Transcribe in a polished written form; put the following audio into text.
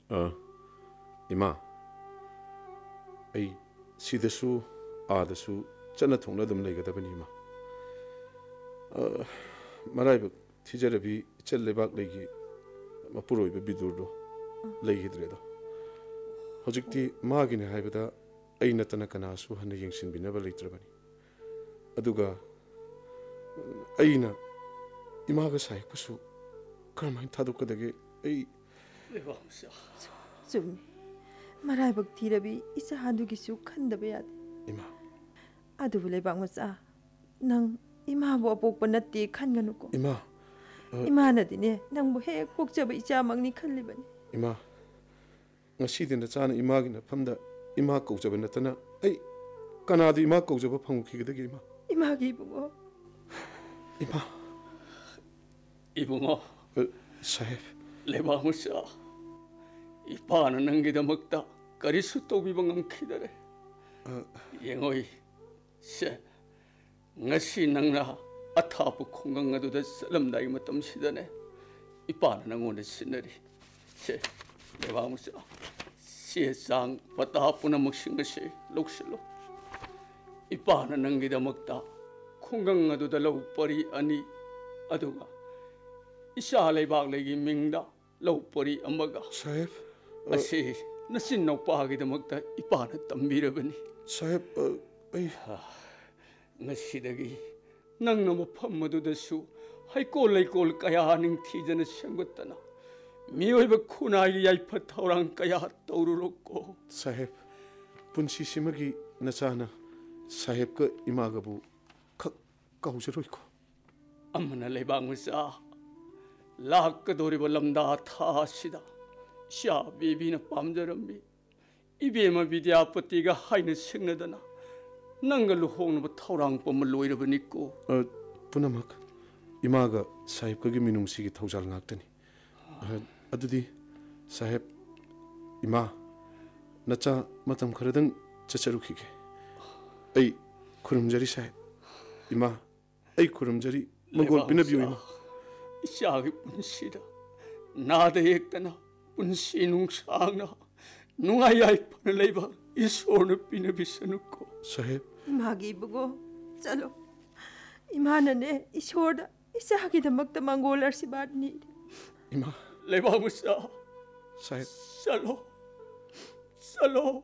इमा सिदसु आदसु चना थोंना दम लेगदबनी इमा मराइब थिजरबी इचल लेबाक लेगी मपुरोइब बिदुरदो लेगिद्रेदो हजिक्ति मागिने हाइबदा अई नतना कनासु हन यंगसिनबिनबा लेत्रबनी अदुगा अईना इमागा साइकसु करमाइन थादोकदगे अई चुम मराइबक थिरबी इसा हादुगिसु खंदबे याद इमा अदुबु लेबाक मचा नंग इमा बो अपोकपा नत्ते खनगनुको इमा इमा नदिने नंगबु हेक पोकचबा इचा मंगनी खल्लिबनी इमा ngasidin chana imagi na famda ima kaujaba natana ai kanadu ima kaujaba phangkhigdagi ima imagi bungo ima ibungo sahib leba musa ipana nangidamakta karisu tobiba ngamkhidare yengoi se ngasi nangna athapu khongang aduda salamdai matam sidane ipana nangonda sinari se leba musa siesang patapuna maksingase lokselo ipana nangidamakta khongang aduda lau pari ani aduga isa leibak legi mingda lau pari amaga sahib ase nasin no pagidamakta ipana tambirabani sahib ai ngasidagi nangna mafam adudasu haikol leikol kaya ning thijana sangatana miyoiba khunai yaifa thorang kaya taururokko sahib punsi simagi nachana sahib ka imagabu khak kaujroiko amana leibang musa lakadoriba lamda tha sida sha bebina pamjarambi ibema vidyapatiga haina singnadana nangal honba thorang pam loirabaniko punamak imaga sahib ka gi minungsi gi thojal ngaktani adudi sahib ima nacha matam kharadang chacharukhige ai khurumjari sahib ima ai khurumjari mangol binabiyo ima ishagi punsida nada ektana punsi nungsangna nungayai pan leiba isorna pinabisanuko sahib imagi bungo chalo imana ne isorda isagi damakta mangol arsibat ni ima leiba musa sahib chalo